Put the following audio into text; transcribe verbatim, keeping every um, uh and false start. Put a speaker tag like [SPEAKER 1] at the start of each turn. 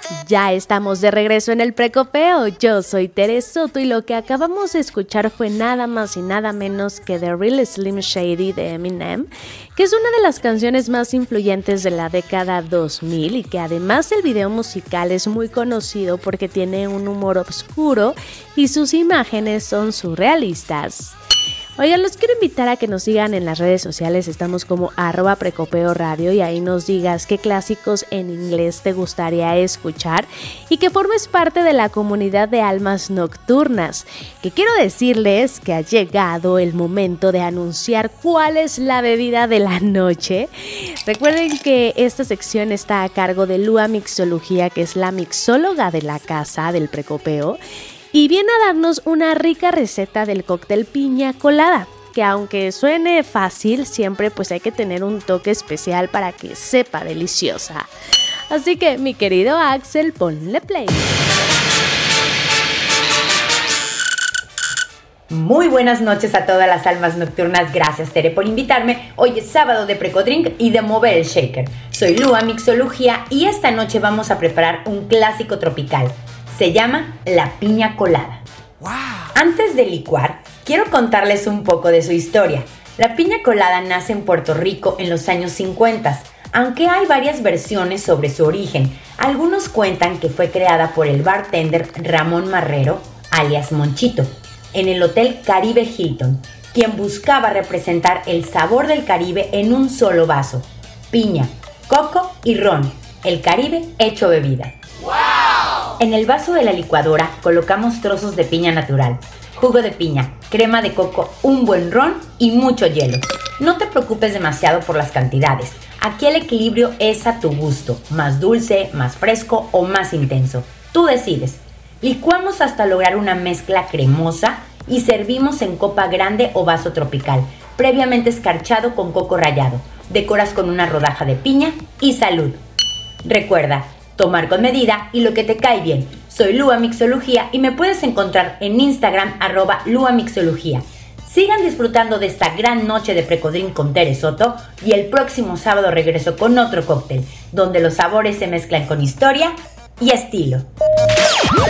[SPEAKER 1] Ya estamos de regreso en el Precopeo. Yo soy Tere Soto y lo que acabamos de escuchar fue nada más y nada menos que The Real Slim Shady de Eminem, que es una de las canciones más influyentes de la década dos mil y que además el video musical es muy conocido porque tiene un humor oscuro y sus imágenes son surrealistas. Oigan, los quiero invitar a que nos sigan en las redes sociales, estamos como arroba Precopeo Radio y ahí nos digas qué clásicos en inglés te gustaría escuchar y que formes parte de la comunidad de almas nocturnas, que quiero decirles que ha llegado el momento de anunciar cuál es la bebida de la noche. Recuerden que esta sección está a cargo de Lua Mixología, que es la mixóloga de la casa del Precopeo, y viene a darnos una rica receta del cóctel piña colada, que aunque suene fácil, siempre pues hay que tener un toque especial para que sepa deliciosa. Así que, mi querido Axel, ponle play.
[SPEAKER 2] Muy buenas noches a todas las almas nocturnas. Gracias, Tere, por invitarme. Hoy es sábado de Precodrink y de mover el shaker. Soy Lua Mixología y esta noche vamos a preparar un clásico tropical. Se llama la piña colada. ¡Wow! Antes de licuar, quiero contarles un poco de su historia. La piña colada nace en Puerto Rico en los años cincuenta, aunque hay varias versiones sobre su origen. Algunos cuentan que fue creada por el bartender Ramón Marrero, alias Monchito, en el Hotel Caribe Hilton, quien buscaba representar el sabor del Caribe en un solo vaso: piña, coco y ron, el Caribe hecho bebida. ¡Wow! En el vaso de la licuadora colocamos trozos de piña natural, jugo de piña, crema de coco, un buen ron y mucho hielo. No te preocupes demasiado por las cantidades. Aquí el equilibrio es a tu gusto, más dulce, más fresco o más intenso. Tú decides. Licuamos hasta lograr una mezcla cremosa y servimos en copa grande o vaso tropical, previamente escarchado con coco rallado. Decoras con una rodaja de piña y salud. Recuerda, tomar con medida y lo que te cae bien. Soy Lua Mixología y me puedes encontrar en Instagram arroba Lua Mixología. Sigan disfrutando de esta gran noche de Precodrink con Tere Soto y el próximo sábado regreso con otro cóctel, donde los sabores se mezclan con historia y estilo.